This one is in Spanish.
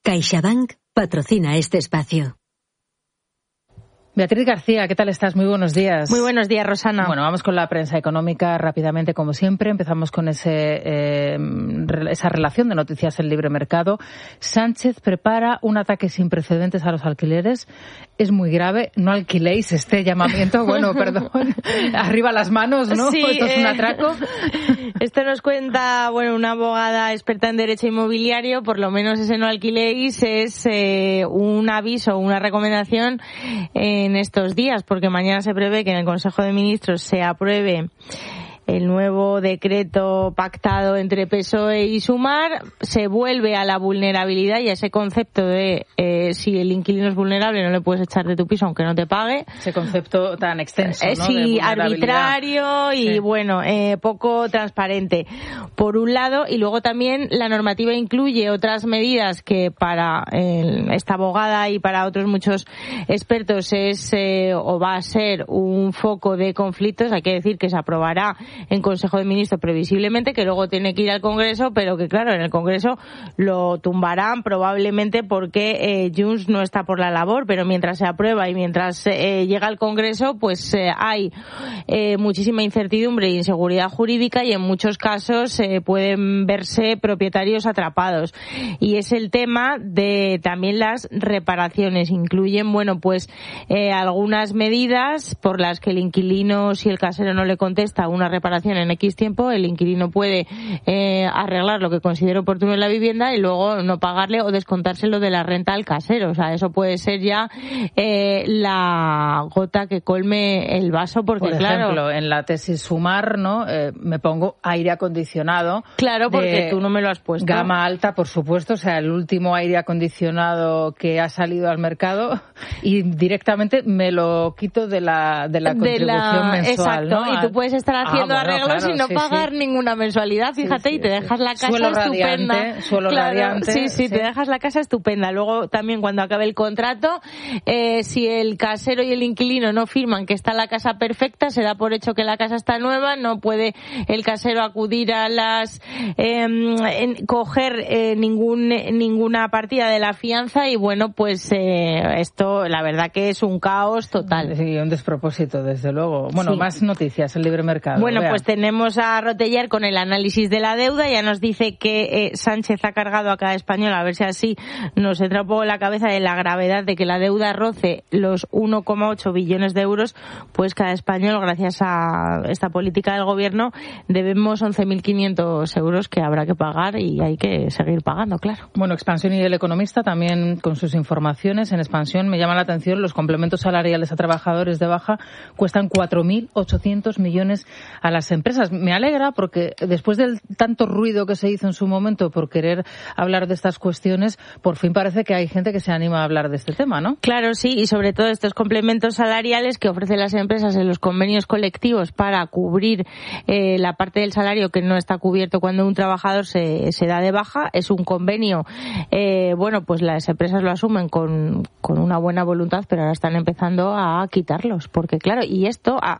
CaixaBank patrocina este espacio. Beatriz García, ¿qué tal estás? Muy buenos días. Muy buenos días, Rosana. Bueno, vamos con la prensa económica rápidamente, como siempre. Empezamos con esa relación de noticias en libre mercado. Sánchez prepara un ataque sin precedentes a los alquileres. Es muy grave. No alquiléis este llamamiento. Bueno, perdón. Arriba las manos, ¿no? Sí, Esto es un atraco. Esto nos cuenta, una abogada experta en derecho inmobiliario. Por lo menos ese no alquiléis es un aviso, una recomendación en estos días, porque mañana se prevé que en el Consejo de Ministros se apruebe el nuevo decreto pactado entre PSOE y Sumar. Se vuelve a la vulnerabilidad y a ese concepto de si el inquilino es vulnerable no le puedes echar de tu piso aunque no te pague. Ese concepto tan extenso, ¿no? Sí, arbitrario y sí. Poco transparente, por un lado, y luego también la normativa incluye otras medidas que para esta abogada y para otros muchos expertos es o va a ser un foco de conflictos. Hay que decir que se aprobará en Consejo de Ministros previsiblemente, que luego tiene que ir al Congreso, pero que claro, en el Congreso lo tumbarán probablemente porque Junts no está por la labor, pero mientras se aprueba y mientras llega al Congreso, pues hay muchísima incertidumbre e inseguridad jurídica y en muchos casos pueden verse propietarios atrapados. Y es el tema de también las reparaciones. Incluyen, algunas medidas por las que el inquilino, si el casero no le contesta una reparación en X tiempo, el inquilino puede arreglar lo que considere oportuno en la vivienda y luego no pagarle o descontárselo de la renta al casero. O sea, eso puede ser ya la gota que colme el vaso, porque por ejemplo, en la tesis Sumar, ¿no? Me pongo aire acondicionado. Claro, porque tú no me lo has puesto. Gama alta, por supuesto, o sea, el último aire acondicionado que ha salido al mercado, y directamente me lo quito de la contribución mensual. Exacto, ¿no? Y tú puedes estar haciendo arreglos y no pagar ninguna mensualidad, fíjate, y te dejas la casa estupenda. Suelo radiante. Sí, te dejas la casa estupenda. Luego también cuando acabe el contrato, si el casero y el inquilino no firman que está la casa perfecta, se da por hecho que la casa está nueva, no puede el casero acudir a coger ninguna partida de la fianza y esto la verdad que es un caos total. Sí, un despropósito, desde luego. Más noticias, el libre mercado. Pues tenemos a Rotellar con el análisis de la deuda. Ya nos dice que Sánchez ha cargado a cada español, a ver si así nos entra un poco en la cabeza de la gravedad de que la deuda roce los 1,8 billones de euros. Pues cada español, gracias a esta política del gobierno, debemos 11.500 euros que habrá que pagar y hay que seguir pagando, claro. Expansión y El Economista también con sus informaciones. En Expansión me llama la atención, los complementos salariales a trabajadores de baja cuestan 4.800 millones a las empresas. Me alegra porque después del tanto ruido que se hizo en su momento por querer hablar de estas cuestiones, por fin parece que hay gente que se anima a hablar de este tema, ¿no? Claro, sí, y sobre todo estos complementos salariales que ofrecen las empresas en los convenios colectivos para cubrir la parte del salario que no está cubierto cuando un trabajador se da de baja. Es un convenio, las empresas lo asumen con una buena voluntad, pero ahora están empezando a quitarlos, porque claro, y esto